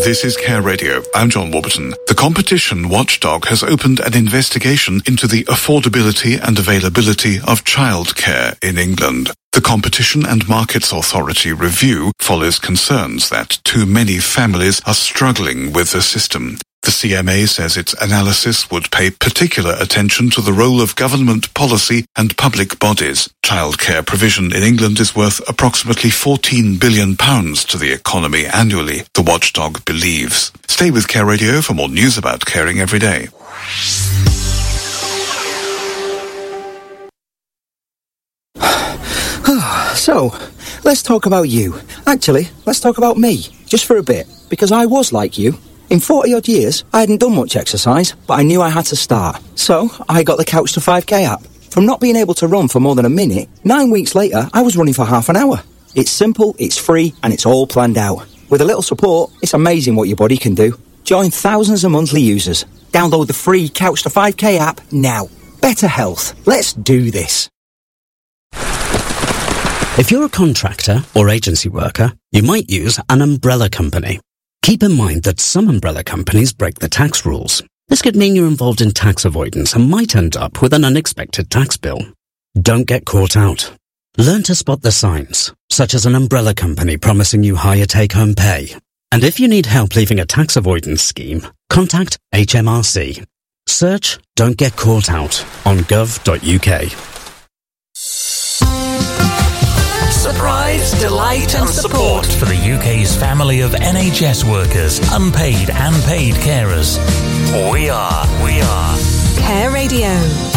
This is Care Radio. I'm John Warburton. The competition watchdog has opened an investigation into the affordability and availability of childcare in England. The Competition and Markets Authority review follows concerns that too many families are struggling with the system. The CMA says its analysis would pay particular attention to the role of government policy and public bodies. Childcare provision in England is worth approximately £14 billion to the economy annually, the watchdog believes. Stay with Care Radio for more news about caring every day. So, let's talk about you. Actually, let's talk about me, just for a bit, because I was like you. In 40-odd years, I hadn't done much exercise, but I knew I had to start. So, I got the Couch to 5K app. From not being able to run for more than a minute, 9 weeks later, I was running for half an hour. It's simple, it's free, and it's all planned out. With a little support, it's amazing what your body can do. Join thousands of monthly users. Download the free Couch to 5K app now. Better health. Let's do this. If you're a contractor or agency worker, you might use an umbrella company. Keep in mind that some umbrella companies break the tax rules. This could mean you're involved in tax avoidance and might end up with an unexpected tax bill. Don't get caught out. Learn to spot the signs, such as an umbrella company promising you higher take-home pay. And if you need help leaving a tax avoidance scheme, contact HMRC. Search Don't Get Caught Out on gov.uk. Surprise, delight and support for the UK's family of NHS workers, unpaid and paid carers. We are Care Radio.